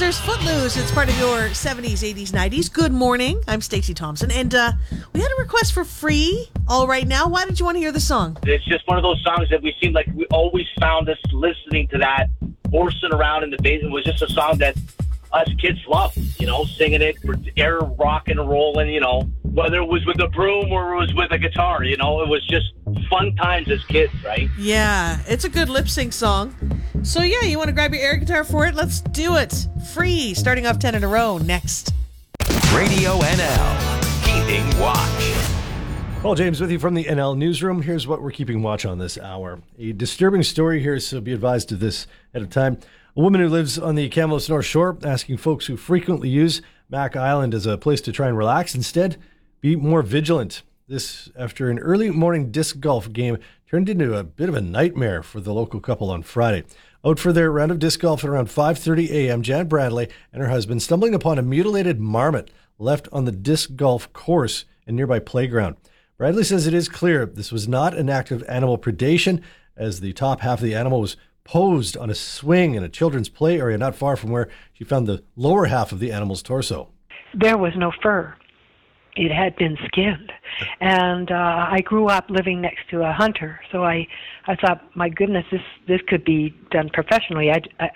Weezer's Footloose. It's part of your 70s, 80s, 90s. Good morning. I'm Stacey Thompson. And we had a request for Free All Right Now. Why did you want to hear the song? It's just one of those songs that we seemed like we always found us listening to that, horsing around in the basement. It was just a song that us kids loved, singing it, air rock and rolling, whether it was with a broom or it was with a guitar, it was just fun times as kids, right? Yeah, it's a good lip sync song. So yeah, you want to grab your air guitar for it? Let's do it. Free, starting off 10 in a row, next. Radio NL, keeping watch. Paul James with you from the NL Newsroom. Here's what we're keeping watch on this hour. A disturbing story here, so be advised of this ahead of time. A woman who lives on the Kamloops North Shore asking folks who frequently use Mac Island as a place to try and relax instead be more vigilant. This after an early morning disc golf game turned into a bit of a nightmare for the local couple on Friday. Out for their round of disc golf at around 5:30 a.m., Jan Bradley and her husband stumbling upon a mutilated marmot left on the disc golf course and nearby playground. Bradley says it is clear this was not an act of animal predation, as the top half of the animal was posed on a swing in a children's play area not far from where she found the lower half of the animal's torso. There was no fur. It had been skinned. And I grew up living next to a hunter, so I thought, my goodness, this could be done professionally.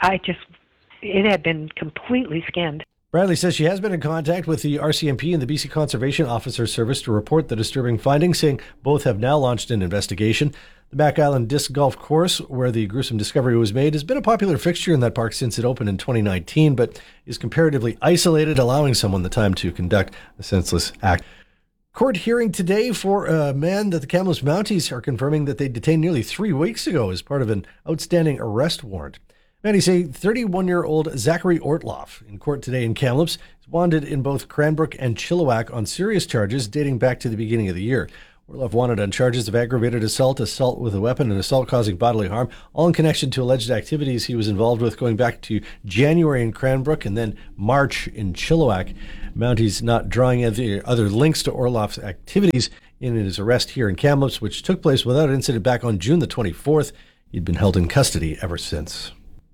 It had been completely skinned. Bradley says she has been in contact with the RCMP and the BC Conservation Officer Service to report the disturbing findings, saying both have now launched an investigation. The Mac Island Disc Golf Course, where the gruesome discovery was made, has been a popular fixture in that park since it opened in 2019, but is comparatively isolated, allowing someone the time to conduct a senseless act. Court hearing today for a man that the Kamloops Mounties are confirming that they detained nearly 3 weeks ago as part of an outstanding arrest warrant. Mounties say 31-year-old Zachary Ortloff in court today in Kamloops is wanted in both Cranbrook and Chilliwack on serious charges dating back to the beginning of the year. Ortloff wanted on charges of aggravated assault, assault with a weapon, and assault causing bodily harm, all in connection to alleged activities he was involved with going back to January in Cranbrook and then March in Chilliwack. Mounties not drawing any other links to Ortloff's activities in his arrest here in Kamloops, which took place without incident back on June the 24th. He'd been held in custody ever since.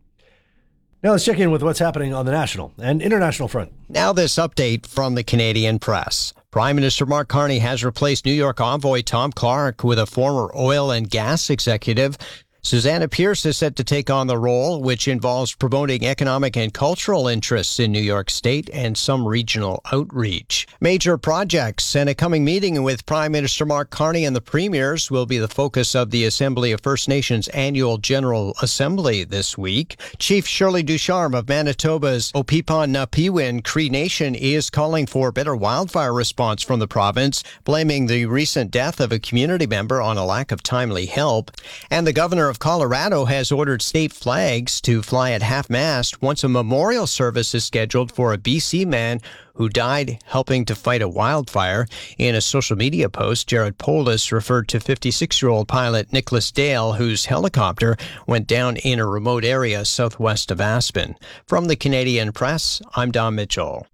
Now let's check in with what's happening on the national and international front. Now this update from the Canadian press. Prime Minister Mark Carney has replaced New York envoy Tom Clark with a former oil and gas executive. Susanna Pierce is set to take on the role, which involves promoting economic and cultural interests in New York State and some regional outreach. Major projects and a coming meeting with Prime Minister Mark Carney and the premiers will be the focus of the Assembly of First Nations annual General Assembly this week. Chief Shirley Ducharme of Manitoba's Opipon-Napiwin Cree Nation is calling for better wildfire response from the province, blaming the recent death of a community member on a lack of timely help. And the governor of Colorado has ordered state flags to fly at half-mast once a memorial service is scheduled for a BC man who died helping to fight a wildfire. In a social media post, Jared Polis referred to 56-year-old pilot Nicholas Dale, whose helicopter went down in a remote area southwest of Aspen. From the Canadian Press, I'm Don Mitchell.